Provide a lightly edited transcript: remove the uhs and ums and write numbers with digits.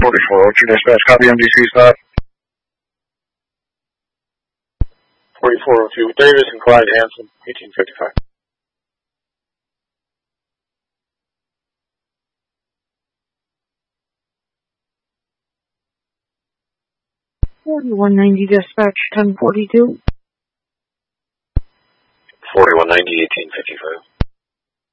what's your dispatch? Copy MDC stop. 4402, Davis and Clyde Hanson, 1855. 4190 dispatch 1042. 4190, 1855.